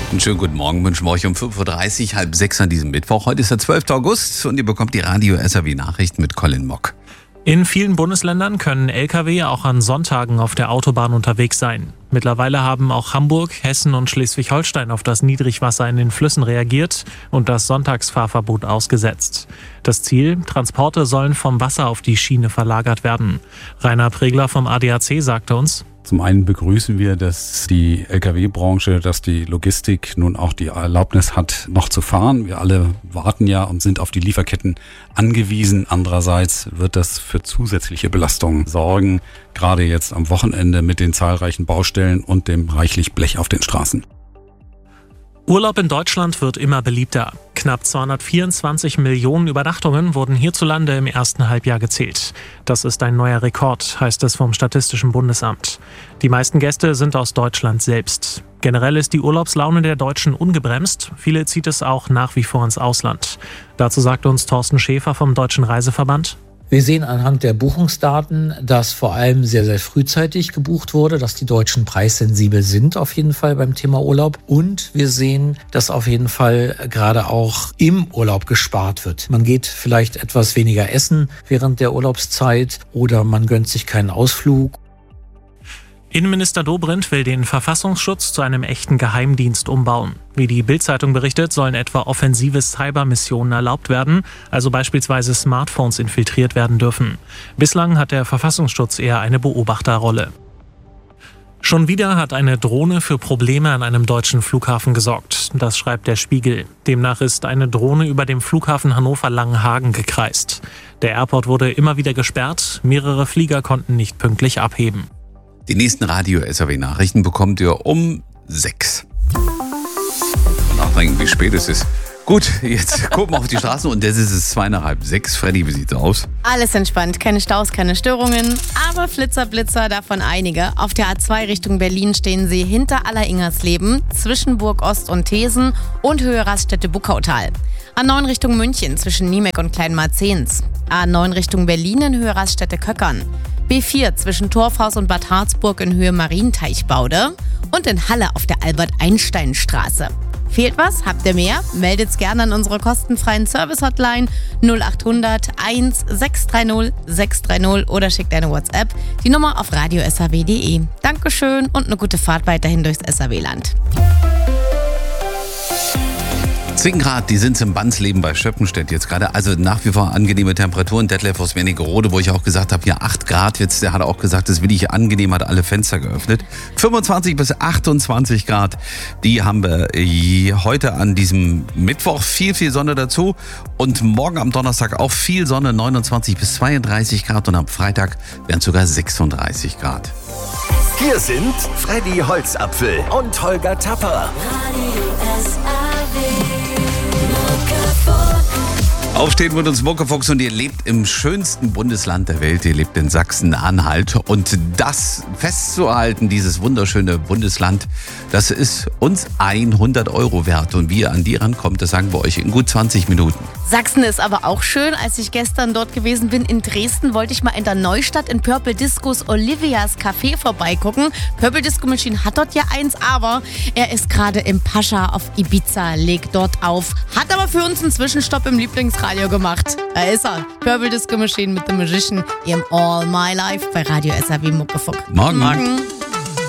Einen schönen guten Morgen wünschen wir euch um 5.30 Uhr, halb 6 an diesem Mittwoch. Heute ist der 12. August und ihr bekommt die Radio SAW Nachrichten mit Colin Mock. In vielen Bundesländern können Lkw auch an Sonntagen auf der Autobahn unterwegs sein. Mittlerweile haben auch Hamburg, Hessen und Schleswig-Holstein auf das Niedrigwasser in den Flüssen reagiert und das Sonntagsfahrverbot ausgesetzt. Das Ziel: Transporte sollen vom Wasser auf die Schiene verlagert werden. Rainer Pregler vom ADAC sagte uns: Zum einen begrüßen wir, dass die Lkw-Branche, dass die Logistik nun auch die Erlaubnis hat, noch zu fahren. Wir alle warten ja und sind auf die Lieferketten angewiesen. Andererseits wird das für zusätzliche Belastungen sorgen, gerade jetzt am Wochenende mit den zahlreichen Baustellen und dem reichlich Blech auf den Straßen. Urlaub in Deutschland wird immer beliebter. Knapp 224 Millionen Übernachtungen wurden hierzulande im ersten Halbjahr gezählt. Das ist ein neuer Rekord, heißt es vom Statistischen Bundesamt. Die meisten Gäste sind aus Deutschland selbst. Generell ist die Urlaubslaune der Deutschen ungebremst. Viele zieht es auch nach wie vor ins Ausland. Dazu sagt uns Thorsten Schäfer vom Deutschen Reiseverband: Wir sehen anhand der Buchungsdaten, dass vor allem sehr, sehr frühzeitig gebucht wurde, dass die Deutschen preissensibel sind auf jeden Fall beim Thema Urlaub. Und wir sehen, dass auf jeden Fall gerade auch im Urlaub gespart wird. Man geht vielleicht etwas weniger essen während der Urlaubszeit oder man gönnt sich keinen Ausflug. Innenminister Dobrindt will den Verfassungsschutz zu einem echten Geheimdienst umbauen. Wie die Bild-Zeitung berichtet, sollen etwa offensive Cybermissionen erlaubt werden, also beispielsweise Smartphones infiltriert werden dürfen. Bislang hat der Verfassungsschutz eher eine Beobachterrolle. Schon wieder hat eine Drohne für Probleme an einem deutschen Flughafen gesorgt. Das schreibt der Spiegel. Demnach ist eine Drohne über dem Flughafen Hannover-Langenhagen gekreist. Der Airport wurde immer wieder gesperrt, mehrere Flieger konnten nicht pünktlich abheben. Die nächsten Radio SAW Nachrichten bekommt ihr um 6. Nachdenken, wie spät es ist. Gut, jetzt gucken wir auf die Straßen und jetzt ist es 5:45. Freddy, wie sieht's aus? Alles entspannt, keine Staus, keine Störungen, aber Flitzer, Blitzer, davon einige. Auf der A2 Richtung Berlin stehen sie hinter Alleringersleben, zwischen Burg Ost und Thesen und Höhe Raststätte Buckautal. A9 Richtung München zwischen Niemek und Kleinmarzens. A9 Richtung Berlin in Höhe Raststätte Köckern. B4 zwischen Torfhaus und Bad Harzburg in Höhe Marienteichbaude und in Halle auf der Albert-Einstein-Straße. Fehlt was? Habt ihr mehr? Meldet's gerne an unsere kostenfreien Service-Hotline 0800 1630 630 oder schickt eine WhatsApp. Die Nummer auf radiosaw.de. Dankeschön und eine gute Fahrt weiterhin durchs SAW-Land. 10 Grad, die sind im Bandsleben bei Schöppenstedt jetzt gerade. Also nach wie vor angenehme Temperaturen. Detlef aus Wernigerode, wo ich auch gesagt habe, ja 8 Grad jetzt. Der hat auch gesagt, das will ich angenehm, hat alle Fenster geöffnet. 25 bis 28 Grad, die haben wir heute an diesem Mittwoch. Viel Sonne dazu. Und morgen am Donnerstag auch viel Sonne, 29 bis 32 Grad. Und am Freitag wären es sogar 36 Grad. Hier sind Freddy Holzapfel und Holger Tapper. Aufstehen mit uns Muckefuchs und ihr lebt im schönsten Bundesland der Welt. Ihr lebt in Sachsen-Anhalt. Und das festzuhalten, dieses wunderschöne Bundesland, das ist uns 100 € wert. Und wie ihr an die rankommt, das sagen wir euch in gut 20 Minuten. Sachsen ist aber auch schön. Als ich gestern dort gewesen bin in Dresden, wollte ich mal in der Neustadt in Purple Discos Olivias Café vorbeigucken. Purple Disco Machine hat dort ja eins, aber er ist gerade im Pascha auf Ibiza, legt dort auf. Hat aber für uns einen Zwischenstopp im Lieblingsradio gemacht. Da ist er. Purple Disco Machine mit The Magician im All My Life bei Radio SAW Muckefuck. Morgen. Morgen.